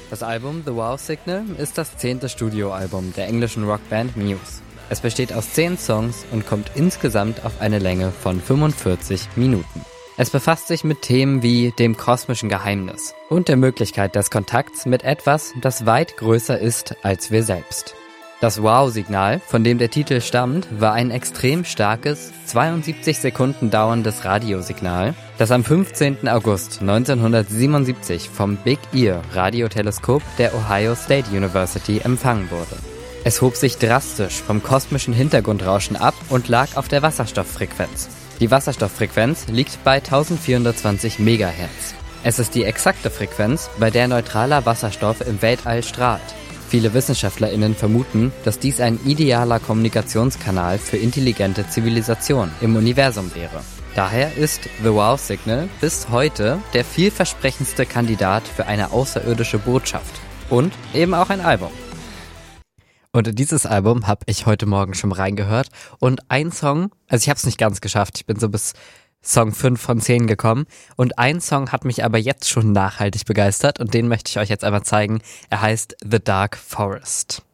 Das Album The Wow Signal ist das 10. Studioalbum der englischen Rockband Muse. Es besteht aus 10 Songs und kommt insgesamt auf eine Länge von 45 Minuten. Es befasst sich mit Themen wie dem kosmischen Geheimnis und der Möglichkeit des Kontakts mit etwas, das weit größer ist als wir selbst. Das Wow-Signal, von dem der Titel stammt, war ein extrem starkes, 72 Sekunden dauerndes Radiosignal, das am 15. August 1977 vom Big Ear Radioteleskop der Ohio State University empfangen wurde. Es hob sich drastisch vom kosmischen Hintergrundrauschen ab und lag auf der Wasserstofffrequenz. Die Wasserstofffrequenz liegt bei 1420 MHz. Es ist die exakte Frequenz, bei der neutraler Wasserstoff im Weltall strahlt. Viele WissenschaftlerInnen vermuten, dass dies ein idealer Kommunikationskanal für intelligente Zivilisation im Universum wäre. Daher ist The Wow Signal bis heute der vielversprechendste Kandidat für eine außerirdische Botschaft. Und eben auch ein Album. Und in dieses Album habe ich heute Morgen schon reingehört. Und ein Song, also ich habe es nicht ganz geschafft, ich bin so bis Song 5 von 10 gekommen. Und ein Song hat mich aber jetzt schon nachhaltig begeistert und den möchte ich euch jetzt einmal zeigen. Er heißt The Dark Forest.